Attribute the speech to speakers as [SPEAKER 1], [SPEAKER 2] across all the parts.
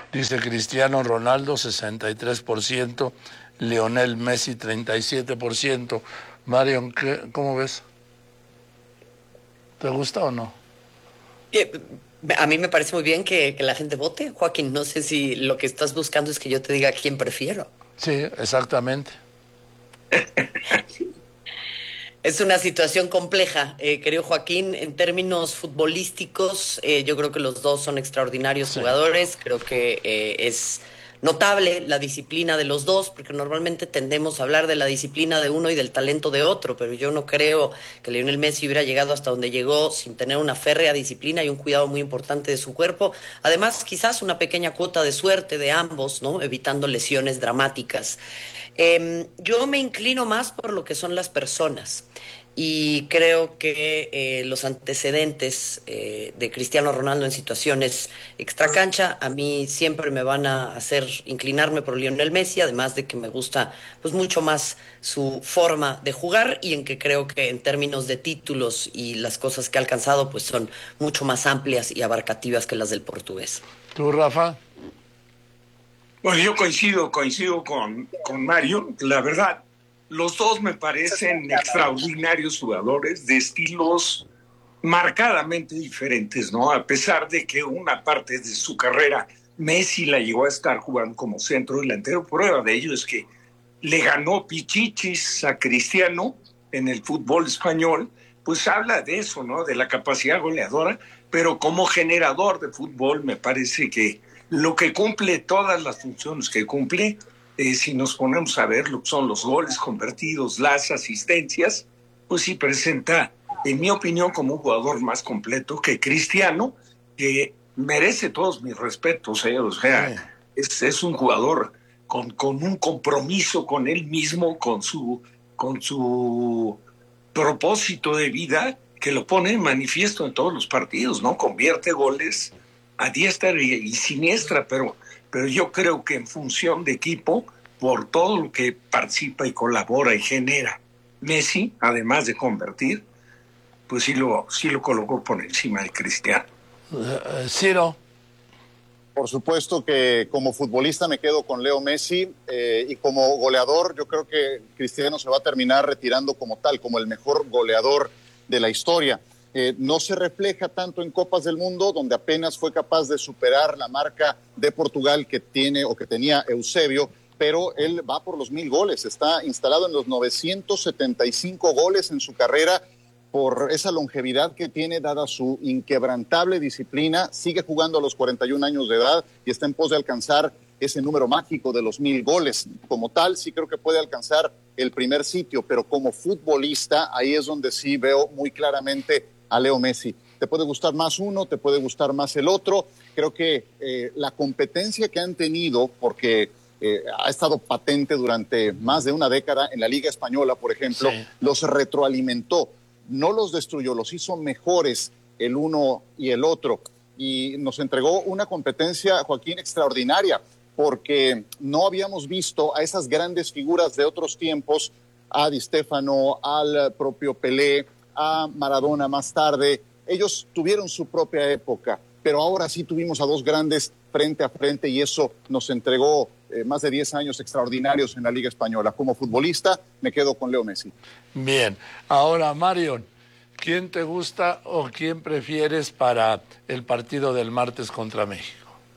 [SPEAKER 1] Dice Cristiano Ronaldo 63%, Lionel Messi 37%. Marion, ¿cómo ves? ¿Te gusta o no?
[SPEAKER 2] Eh, A mí me parece muy bien que la gente vote, Joaquín. No sé si lo que estás buscando es que yo te diga quién prefiero.
[SPEAKER 1] Sí, exactamente.
[SPEAKER 2] Es una situación compleja, querido Joaquín. En términos futbolísticos, yo creo que los dos son extraordinarios
[SPEAKER 1] Sí.
[SPEAKER 2] jugadores. Creo que es notable la disciplina de los dos, porque normalmente tendemos a hablar de la disciplina de uno y del talento de otro, pero yo no creo que Lionel Messi hubiera llegado hasta donde llegó sin tener una férrea disciplina y un cuidado muy importante de su cuerpo. Además, quizás una pequeña cuota de suerte de ambos, ¿no? Evitando lesiones dramáticas. Yo me inclino más por lo que son las personas y creo que los antecedentes de Cristiano Ronaldo en situaciones extracancha a mí siempre me van a hacer inclinarme por Lionel Messi, además de que me gusta pues mucho más su forma de jugar y en que creo que en términos de títulos y las cosas que ha alcanzado pues son mucho más amplias y abarcativas que las del portugués.
[SPEAKER 1] ¿Tú, Rafa?
[SPEAKER 3] Bueno, yo coincido con Mario. La verdad, los dos me parecen extraordinarios jugadores de estilos marcadamente diferentes, ¿no? A pesar de que una parte de su carrera Messi la llegó a estar jugando como centro delantero, prueba de ello es que le ganó Pichichis a Cristiano en el fútbol español, pues habla de eso, ¿no? De la capacidad goleadora, pero como generador de fútbol me parece que lo que cumple todas las funciones que cumple, si nos ponemos a ver lo que son los goles convertidos, las asistencias, pues sí presenta, en mi opinión, como un jugador más completo que Cristiano, que merece todos mis respetos, o sea,
[SPEAKER 1] Sí.
[SPEAKER 3] es un jugador con un compromiso con él mismo, con su propósito de vida, que lo pone en manifiesto en todos los partidos, ¿no? Convierte goles a diestra y siniestra, pero yo creo que en función de equipo, por todo lo que participa y colabora y genera Messi, además de convertir, pues sí lo colocó por encima de Cristiano.
[SPEAKER 1] Ciro.
[SPEAKER 4] Por supuesto que como futbolista me quedo con Leo Messi y como goleador yo creo que Cristiano se va a terminar retirando como tal, como el mejor goleador de la historia. No se refleja tanto en Copas del Mundo, donde apenas fue capaz de superar la marca de Portugal que tiene o que tenía Eusebio, pero él va por los 1000 goles, está instalado en los 975 goles en su carrera por esa longevidad que tiene, dada su inquebrantable disciplina, sigue jugando a los 41 años de edad y está en pos de alcanzar ese número mágico de los 1000 goles. Como tal, sí creo que puede alcanzar el primer sitio, pero como futbolista, ahí es donde sí veo muy claramente a Leo Messi. Te puede gustar más uno, te puede gustar más el otro. Creo que la competencia que han tenido, porque ha estado patente durante más de una década en la Liga Española, por ejemplo,
[SPEAKER 1] Sí.
[SPEAKER 4] los retroalimentó, no los destruyó, los hizo mejores el uno y el otro. Y nos entregó una competencia, Joaquín, extraordinaria, porque no habíamos visto a esas grandes figuras de otros tiempos, a Di Stéfano, al propio Pelé, a Maradona más tarde. Ellos tuvieron su propia época, pero ahora sí tuvimos a dos grandes frente a frente y eso nos entregó más de 10 años extraordinarios en la Liga Española. Como futbolista me quedo con Leo Messi.
[SPEAKER 1] Bien. Ahora, Marion, ¿quién te gusta o quién prefieres para el partido del martes contra México?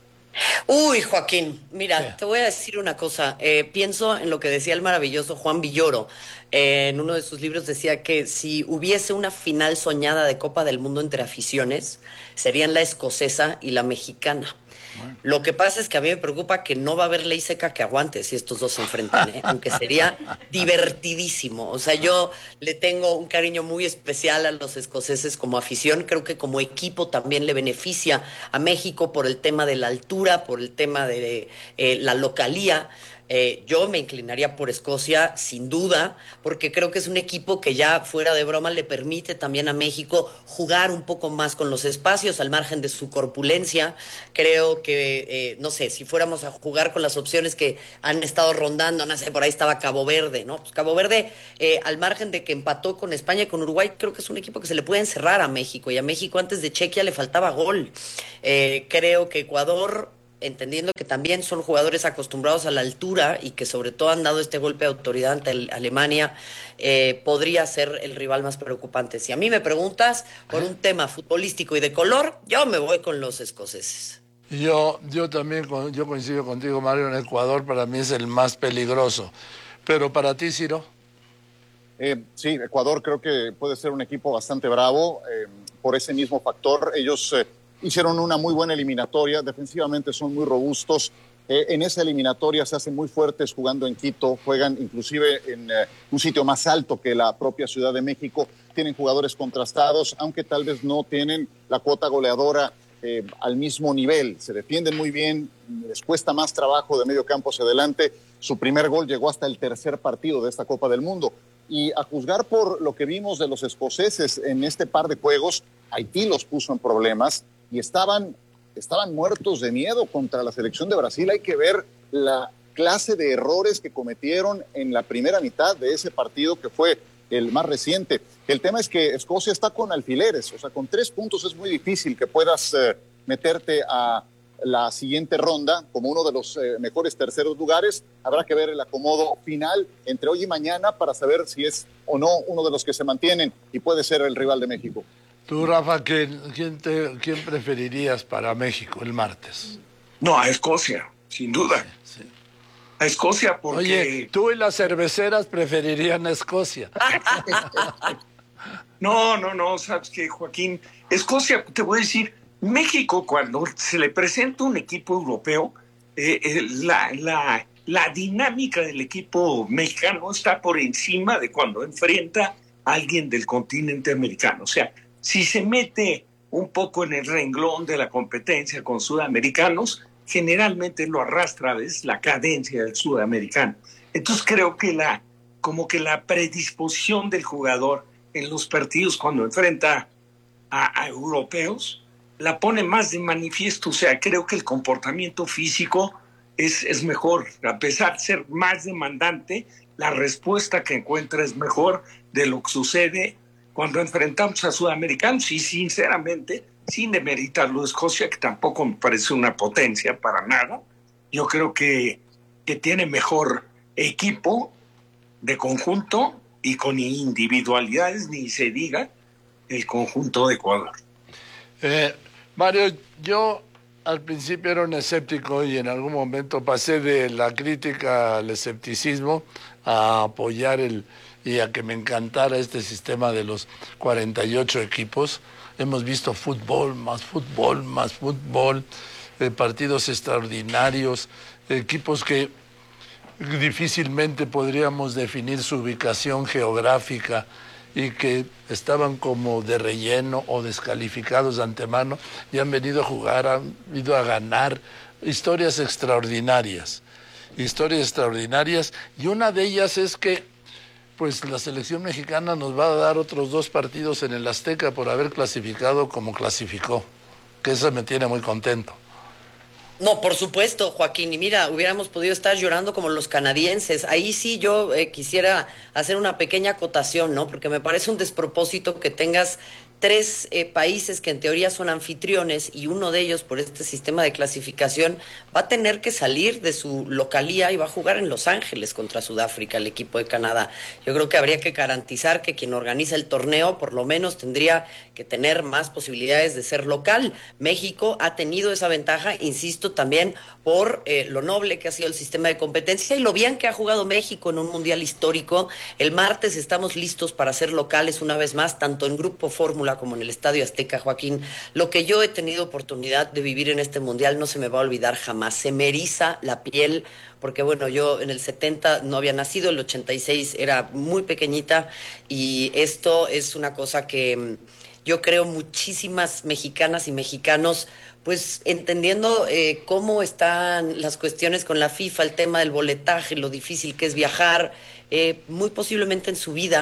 [SPEAKER 2] Uy, Joaquín,
[SPEAKER 1] Sí.
[SPEAKER 2] mira, te voy a decir una cosa. Pienso en lo que decía el maravilloso Juan Villoro. En uno de sus libros decía que si hubiese una final soñada de Copa del Mundo entre aficiones, serían la escocesa y la mexicana.
[SPEAKER 1] Bueno.
[SPEAKER 2] Lo que pasa es que a mí me preocupa que no va a haber ley seca que aguante si estos dos se enfrentan, ¿eh? Aunque sería divertidísimo. O sea, yo le tengo un cariño muy especial a los escoceses como afición. Creo que como equipo también le beneficia a México por el tema de la altura, por el tema de la localía. Yo me inclinaría por Escocia, sin duda, porque creo que es un equipo que ya fuera de broma le permite también a México jugar un poco más con los espacios al margen de su corpulencia. Creo que, no sé, si fuéramos a jugar con las opciones que han estado rondando, no sé, por ahí estaba Cabo Verde, ¿no? Pues Cabo Verde, al margen de que empató con España y con Uruguay, creo que es un equipo que se le puede encerrar a México y a México antes de Chequia le faltaba gol. Creo que Ecuador entendiendo que también son jugadores acostumbrados a la altura y que sobre todo han dado este golpe de autoridad ante Alemania, podría ser el rival más preocupante. Si a mí me preguntas por un tema futbolístico y de color, yo me voy con los escoceses.
[SPEAKER 1] Yo también yo coincido contigo, Mario, en Ecuador para mí es el más peligroso. Pero para ti, Ciro.
[SPEAKER 4] Sí, Ecuador creo que puede ser un equipo bastante bravo por ese mismo factor. Ellos hicieron una muy buena eliminatoria, defensivamente son muy robustos. En esa eliminatoria se hacen muy fuertes jugando en Quito, juegan inclusive en un sitio más alto que la propia Ciudad de México. Tienen jugadores contrastados, aunque tal vez no tienen la cuota goleadora al mismo nivel. Se defienden muy bien, les cuesta más trabajo de medio campo hacia adelante. Su primer gol llegó hasta el tercer partido de esta Copa del Mundo. Y a juzgar por lo que vimos de los escoceses en este par de juegos, Haití los puso en problemas y estaban muertos de miedo contra la selección de Brasil. Hay que ver la clase de errores que cometieron en la primera mitad de ese partido que fue el más reciente. El tema es que Escocia está con alfileres, o sea, con 3 puntos es muy difícil que puedas meterte a la siguiente ronda como uno de los mejores terceros lugares. Habrá que ver el acomodo final entre hoy y mañana para saber si es o no uno de los que se mantienen y puede ser el rival de México.
[SPEAKER 1] Tú, Rafa, ¿quién preferirías para México el martes?
[SPEAKER 3] No, a Escocia, sin duda.
[SPEAKER 1] Sí.
[SPEAKER 3] A Escocia porque...
[SPEAKER 1] Oye, tú y las cerveceras preferirían a Escocia.
[SPEAKER 3] No, ¿sabes qué, Joaquín? Escocia, te voy a decir, México cuando se le presenta un equipo europeo, la dinámica del equipo mexicano está por encima de cuando enfrenta a alguien del continente americano. O sea, si se mete un poco en el renglón de la competencia con sudamericanos, generalmente lo arrastra a veces la cadencia del sudamericano. Entonces creo que como que la predisposición del jugador en los partidos cuando enfrenta a europeos la pone más de manifiesto. O sea, creo que el comportamiento físico es mejor. A pesar de ser más demandante, la respuesta que encuentra es mejor de lo que sucede cuando enfrentamos a sudamericanos. Y sinceramente, sin demeritarlo de Escocia, que tampoco me parece una potencia para nada, yo creo que tiene mejor equipo de conjunto y con individualidades, ni se diga el conjunto de Ecuador.
[SPEAKER 1] Mario, yo al principio era un escéptico y en algún momento pasé de la crítica al escepticismo a apoyar y a que me encantara este sistema de los 48 equipos. Hemos visto fútbol, partidos extraordinarios, equipos que difícilmente podríamos definir su ubicación geográfica y que estaban como de relleno o descalificados de antemano y han venido a jugar, han ido a ganar. Historias extraordinarias, y una de ellas es que pues la selección mexicana nos va a dar otros 2 partidos en el Azteca por haber clasificado como clasificó, que eso me tiene muy contento.
[SPEAKER 2] No, por supuesto, Joaquín. Y mira, hubiéramos podido estar llorando como los canadienses. Ahí sí yo quisiera hacer una pequeña acotación, ¿no? Porque me parece un despropósito que tengas 3 países que en teoría son anfitriones y uno de ellos por este sistema de clasificación va a tener que salir de su localía y va a jugar en Los Ángeles contra Sudáfrica, el equipo de Canadá. Yo creo que habría que garantizar que quien organiza el torneo por lo menos tendría que tener más posibilidades de ser local. México ha tenido esa ventaja, insisto, también por lo noble que ha sido el sistema de competencia y lo bien que ha jugado México en un mundial histórico. El martes estamos listos para ser locales una vez más, tanto en Grupo Fórmula como en el Estadio Azteca, Joaquín. Lo que yo he tenido oportunidad de vivir en este mundial no se me va a olvidar jamás. Se me eriza la piel, porque bueno, yo en el 70 no había nacido, el 86 era muy pequeñita y esto es una cosa que yo creo muchísimas mexicanas y mexicanos pues entendiendo cómo están las cuestiones con la FIFA, el tema del boletaje, lo difícil que es viajar, muy posiblemente en su vida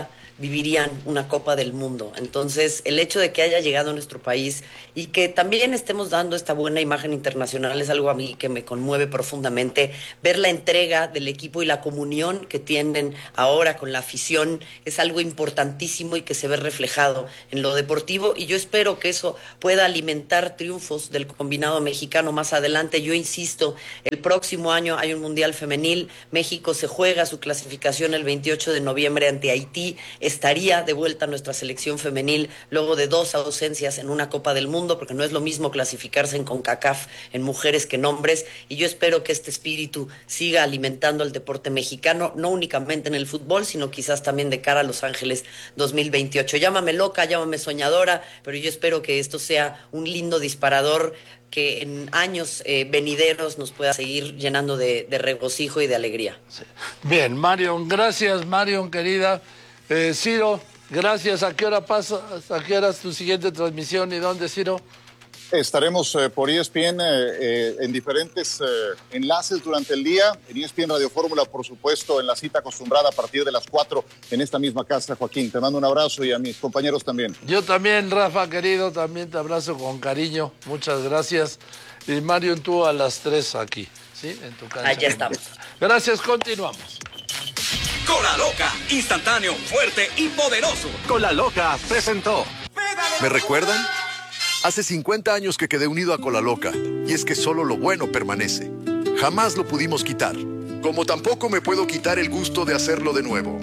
[SPEAKER 2] vivirían una Copa del Mundo. Entonces, el hecho de que haya llegado a nuestro país y que también estemos dando esta buena imagen internacional es algo a mí que me conmueve profundamente. Ver la entrega del equipo y la comunión que tienen ahora con la afición es algo importantísimo y que se ve reflejado en lo deportivo, y yo espero que eso pueda alimentar triunfos del combinado mexicano más adelante. Yo insisto, el próximo año hay un Mundial Femenil, México se juega su clasificación el 28 de noviembre ante Haití, estaría de vuelta nuestra selección femenil luego de 2 ausencias en una Copa del Mundo, porque no es lo mismo clasificarse en CONCACAF en mujeres que en hombres, y yo espero que este espíritu siga alimentando el deporte mexicano, no únicamente en el fútbol, sino quizás también de cara a Los Ángeles 2028. Llámame loca, llámame soñadora, pero yo espero que esto sea un lindo disparador que en años venideros nos pueda seguir llenando de regocijo y de alegría.
[SPEAKER 1] Sí. Bien, Marion, gracias, Marion, querida. Ciro, gracias. ¿A qué hora ¿A qué hora es tu siguiente transmisión y dónde, Ciro?
[SPEAKER 4] Estaremos por ESPN en diferentes enlaces durante el día. En ESPN Radio Fórmula, por supuesto, en la cita acostumbrada a partir de las 4 en esta misma casa. Joaquín, te mando un abrazo y a mis compañeros también.
[SPEAKER 1] Yo también, Rafa, querido, también te abrazo con cariño. Muchas gracias. Y Marion, tú a las 3 aquí, ¿sí? En tu casa.
[SPEAKER 2] Allá estamos.
[SPEAKER 1] Gracias, continuamos.
[SPEAKER 5] Cola Loca, instantáneo, fuerte y poderoso.
[SPEAKER 6] Cola Loca presentó. ¿Me recuerdan? Hace 50 años que quedé unido a Cola Loca, y es que solo lo bueno permanece. Jamás lo pudimos quitar, como tampoco me puedo quitar el gusto de hacerlo de nuevo.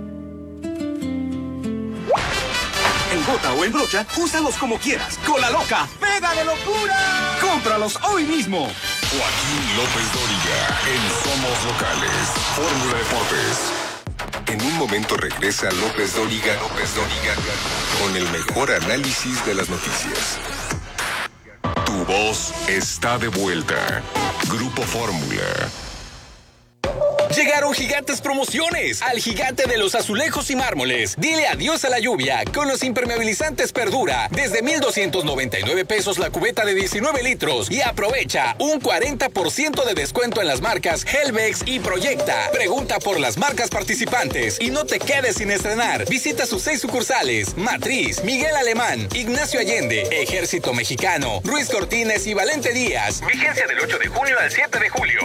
[SPEAKER 5] En gota o en brocha, úsalos como quieras. Cola Loca, ¡pega de locura! ¡Cómpralos hoy mismo!
[SPEAKER 7] Joaquín López Dóriga, en Somos Locales, Fórmula Deportes. En un momento regresa López Dóriga con el mejor análisis de las noticias. Tu voz está de vuelta. Grupo Fórmula.
[SPEAKER 5] Llegaron gigantes promociones al gigante de los azulejos y mármoles. Dile adiós a la lluvia con los impermeabilizantes Perdura. Desde 1,299 pesos la cubeta de 19 litros. Y aprovecha un 40% de descuento en las marcas Helvex y Proyecta. Pregunta por las marcas participantes y no te quedes sin estrenar. Visita sus 6 sucursales: Matriz, Miguel Alemán, Ignacio Allende, Ejército Mexicano, Ruiz Cortines y Valente Díaz. Vigencia del 8 de junio al 7 de julio.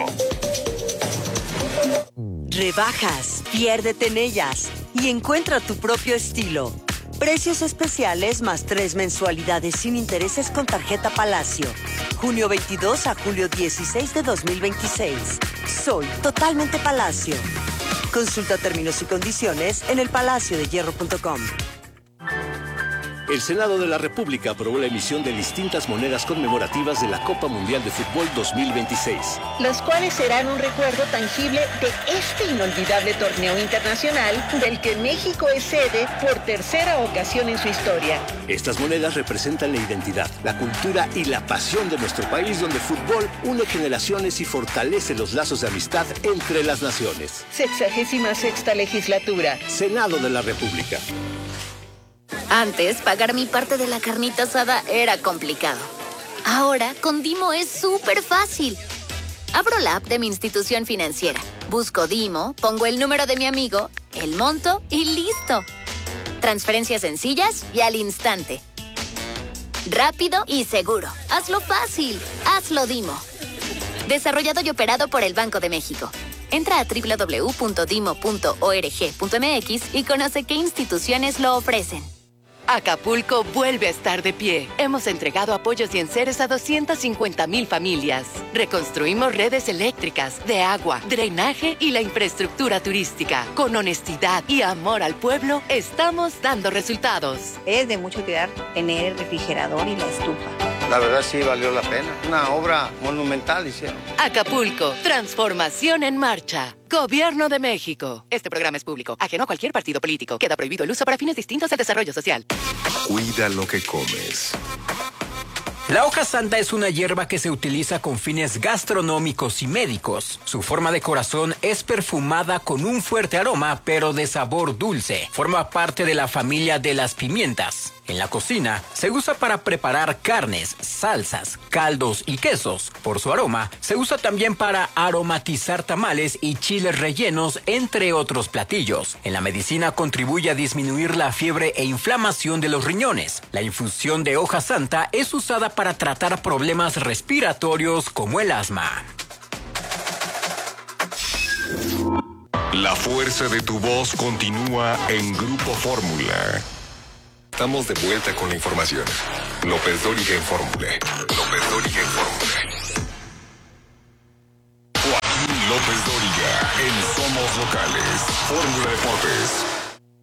[SPEAKER 8] Rebajas, piérdete en ellas y encuentra tu propio estilo. Precios especiales más 3 mensualidades sin intereses con tarjeta Palacio. Junio 22 a julio 16 de 2026. Soy totalmente Palacio. Consulta términos y condiciones en elpalaciodehierro.com.
[SPEAKER 9] El Senado de la República aprobó la emisión de distintas monedas conmemorativas de la Copa Mundial de Fútbol 2026.
[SPEAKER 10] Los cuales serán un recuerdo tangible de este inolvidable torneo internacional del que México es sede por tercera ocasión en su historia.
[SPEAKER 9] Estas monedas representan la identidad, la cultura y la pasión de nuestro país, donde el fútbol une generaciones y fortalece los lazos de amistad entre las naciones.
[SPEAKER 10] 66ª legislatura.
[SPEAKER 9] Senado de la República.
[SPEAKER 11] Antes, pagar mi parte de la carnita asada era complicado. Ahora, con Dimo es súper fácil. Abro la app de mi institución financiera, busco Dimo, pongo el número de mi amigo, el monto y listo. Transferencias sencillas y al instante. Rápido y seguro. Hazlo fácil. Hazlo Dimo. Desarrollado y operado por el Banco de México. Entra a www.dimo.org.mx y conoce qué instituciones lo ofrecen.
[SPEAKER 12] Acapulco vuelve a estar de pie. Hemos entregado apoyos y enseres a 250,000 familias. Reconstruimos redes eléctricas, de agua, drenaje y la infraestructura turística. Con honestidad y amor al pueblo, estamos dando resultados.
[SPEAKER 13] Es de mucho cuidar tener el refrigerador y la estufa.
[SPEAKER 14] La verdad sí valió la pena. Una obra monumental hicieron.
[SPEAKER 12] Acapulco, transformación en marcha. Gobierno de México. Este programa es público, ajeno a cualquier partido político. Queda prohibido el uso para fines distintos al desarrollo social.
[SPEAKER 7] Cuida lo que comes.
[SPEAKER 15] La hoja santa es una hierba que se utiliza con fines gastronómicos y médicos. Su forma de corazón es perfumada con un fuerte aroma, pero de sabor dulce. Forma parte de la familia de las pimientas. En la cocina, se usa para preparar carnes, salsas, caldos y quesos. Por su aroma, se usa también para aromatizar tamales y chiles rellenos, entre otros platillos. En la medicina contribuye a disminuir la fiebre e inflamación de los riñones. La infusión de hoja santa es usada para tratar problemas respiratorios como el asma.
[SPEAKER 7] La fuerza de tu voz continúa en Grupo Fórmula. Estamos de vuelta con la información. López Dóriga en Fórmula. López Dóriga en Fórmula. Joaquín López Dóriga en Somos Locales. Fórmula Deportes.